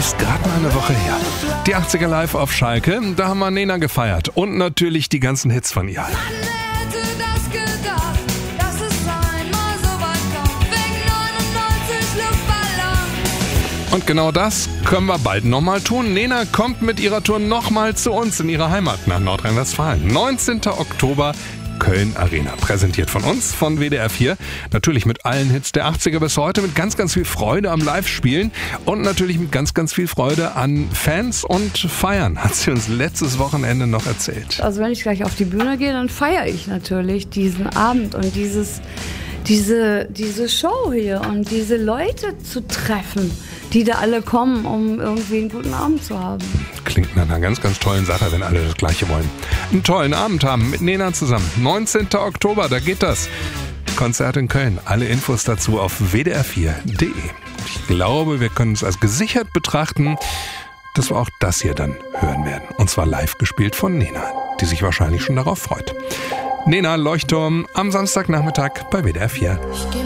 Ist gerade mal eine Woche her. Die 80er live auf Schalke, da haben wir Nena gefeiert. Und natürlich die ganzen Hits von ihr. Und genau das können wir bald nochmal tun. Nena kommt mit ihrer Tour nochmal zu uns in ihre Heimat nach Nordrhein-Westfalen. 19. Oktober, Köln Arena. Präsentiert von uns, von WDR 4. Natürlich mit allen Hits der 80er bis heute, mit ganz, ganz viel Freude am Live-Spielen und natürlich mit ganz, ganz viel Freude an Fans und Feiern, hat sie uns letztes Wochenende noch erzählt. Also wenn ich gleich auf die Bühne gehe, dann feiere ich natürlich diesen Abend und diese Show hier und diese Leute zu treffen, die da alle kommen, um irgendwie einen guten Abend zu haben. Klingt nach einer ganz, ganz tollen Sache, wenn alle das Gleiche wollen. Einen tollen Abend haben mit Nena zusammen. 19. Oktober, da geht das. Konzert in Köln. Alle Infos dazu auf wdr4.de. Ich glaube, wir können es als gesichert betrachten, dass wir auch das hier dann hören werden. Und zwar live gespielt von Nena, die sich wahrscheinlich schon darauf freut. Nena, Leuchtturm, am Samstagnachmittag bei WDR 4.